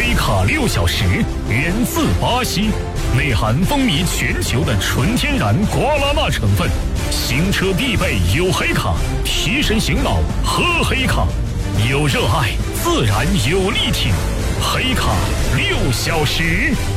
黑卡6小时，源自巴西，内含风靡全球的纯天然瓜拉纳成分，行车必备有黑卡，提神醒脑喝黑卡，有热爱自然有力挺，黑卡6小时。